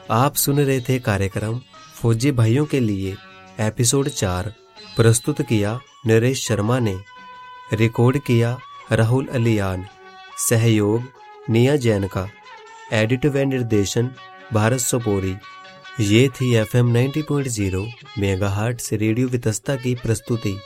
आप सुन रहे थे कार्यक्रम फौजी भाइयों के लिए एपिसोड 4। प्रस्तुत किया नरेश शर्मा ने, रिकॉर्ड किया राहुल अलियान, सहयोग निया जैन का, एडिट व निर्देशन भारत सोपोरी। ये थी FM 90.0 मेगाहर्ट्ज़ रेडियो वितस्ता की प्रस्तुति।